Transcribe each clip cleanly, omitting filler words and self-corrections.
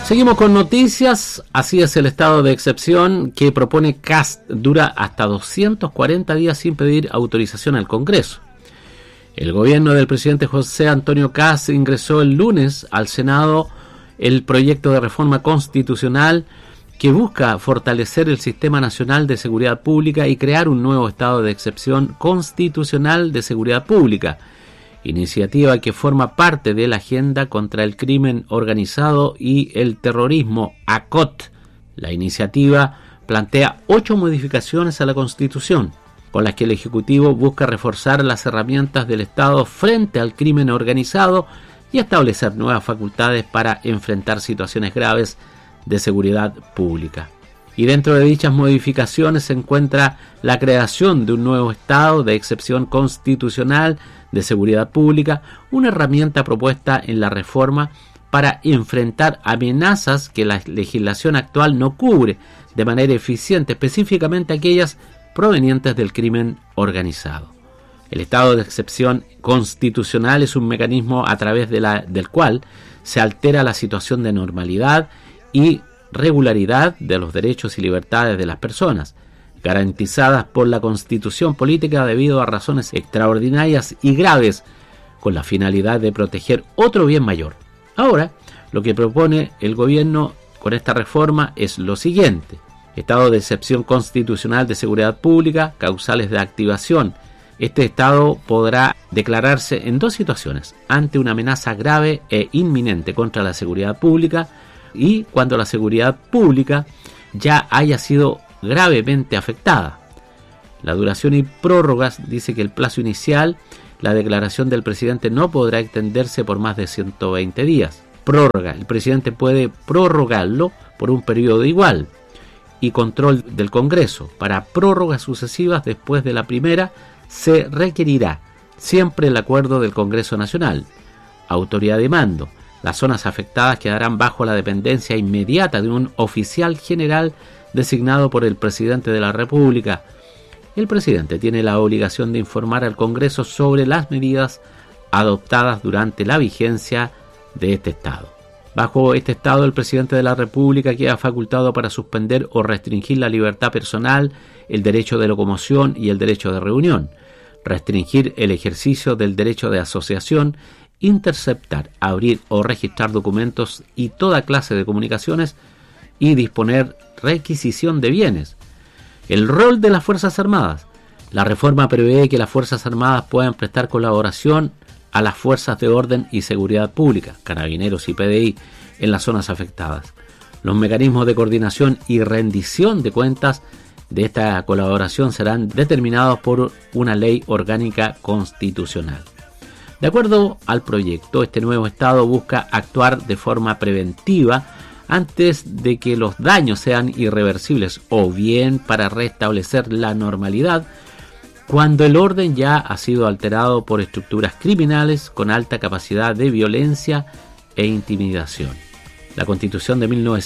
Seguimos con noticias. Así es el estado de excepción que propone Kast. Dura hasta 240 días sin pedir autorización al Congreso. El gobierno del presidente José Antonio Kast ingresó el lunes al Senado el proyecto de reforma constitucional que busca fortalecer el Sistema Nacional de Seguridad Pública y crear un nuevo estado de excepción constitucional de seguridad pública. Iniciativa que forma parte de la Agenda contra el Crimen Organizado y el Terrorismo, ACOT. La iniciativa plantea 8 modificaciones a la Constitución, con las que el Ejecutivo busca reforzar las herramientas del Estado frente al crimen organizado y establecer nuevas facultades para enfrentar situaciones graves de seguridad pública. Y dentro de dichas modificaciones se encuentra la creación de un nuevo estado de excepción constitucional de seguridad pública, una herramienta propuesta en la reforma para enfrentar amenazas que la legislación actual no cubre de manera eficiente, específicamente aquellas provenientes del crimen organizado. El estado de excepción constitucional es un mecanismo a través del cual se altera la situación de normalidad y regularidad de los derechos y libertades de las personas, garantizadas por la Constitución política debido a razones extraordinarias y graves, con la finalidad de proteger otro bien mayor. Ahora, lo que propone el gobierno con esta reforma es lo siguiente: estado de excepción constitucional de seguridad pública, causales de activación. Este estado podrá declararse en 2 situaciones: ante una amenaza grave e inminente contra la seguridad pública y cuando la seguridad pública ya haya sido gravemente afectada. La duración y prórrogas dice que el plazo inicial, la declaración del presidente no podrá extenderse por más de 120 días. Prórroga, el presidente puede prorrogarlo por un periodo igual. Y control del Congreso. Para prórrogas sucesivas después de la primera se requerirá siempre el acuerdo del Congreso Nacional. Autoridad de mando. Las zonas afectadas quedarán bajo la dependencia inmediata de un oficial general designado por el presidente de la República. El presidente tiene la obligación de informar al Congreso sobre las medidas adoptadas durante la vigencia de este estado. Bajo este estado, el presidente de la República queda facultado para suspender o restringir la libertad personal, el derecho de locomoción y el derecho de reunión, restringir el ejercicio del derecho de asociación, interceptar, abrir o registrar documentos y toda clase de comunicaciones y disponer requisición de bienes. El rol de las Fuerzas Armadas. La reforma prevé que las Fuerzas Armadas puedan prestar colaboración a las fuerzas de orden y seguridad pública, Carabineros y PDI, en las zonas afectadas. Los mecanismos de coordinación y rendición de cuentas de esta colaboración serán determinados por una ley orgánica constitucional. De acuerdo al proyecto, este nuevo estado busca actuar de forma preventiva antes de que los daños sean irreversibles o bien para restablecer la normalidad cuando el orden ya ha sido alterado por estructuras criminales con alta capacidad de violencia e intimidación. La Constitución de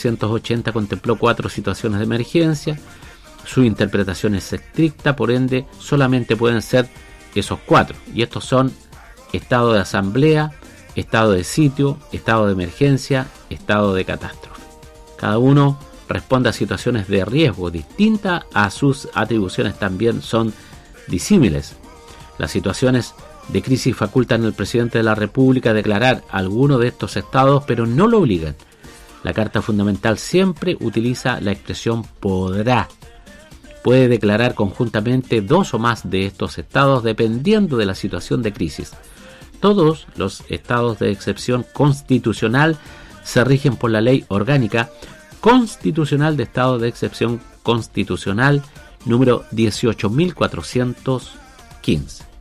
1980 contempló 4 situaciones de emergencia. Su interpretación es estricta, por ende solamente pueden ser esos 4, y estos son estado de asamblea, estado de sitio, estado de emergencia, estado de catástrofe. Cada uno responde a situaciones de riesgo distintas, a sus atribuciones también son disímiles. Las situaciones de crisis facultan al presidente de la República a declarar alguno de estos estados, pero no lo obligan. La Carta Fundamental siempre utiliza la expresión podrá. Puede declarar conjuntamente 2 o más de estos estados dependiendo de la situación de crisis. Todos los estados de excepción constitucional se rigen por la Ley Orgánica Constitucional de Estado de Excepción Constitucional número 18.415.